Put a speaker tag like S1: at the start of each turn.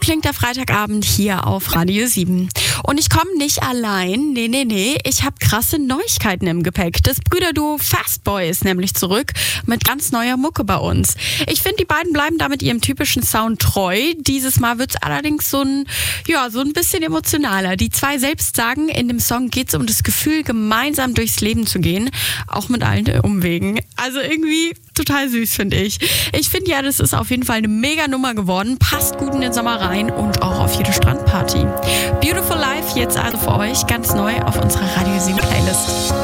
S1: klingt der Freitagabend hier auf Radio 7. Und ich komme nicht allein. Nee. Ich habe krasse Neuigkeiten im Gepäck. Das Brüderduo Fastboy ist nämlich zurück mit ganz neuer Mucke bei uns. Ich finde, die beiden bleiben damit ihrem typischen Sound treu. Dieses Mal wird es allerdings so ein bisschen emotionaler. Die zwei selbst sagen, in dem Song geht es um das Gefühl, gemeinsam durchs Leben zu gehen. Auch mit allen Umwegen. Also irgendwie total süß, finde ich. Ich finde ja, das ist auf jeden Fall eine mega Nummer geworden. Passt gut in den Sommer rein und auch auf jede Strandparty. Beautiful Life jetzt also für euch ganz neu auf unserer Radio 7 Playlist.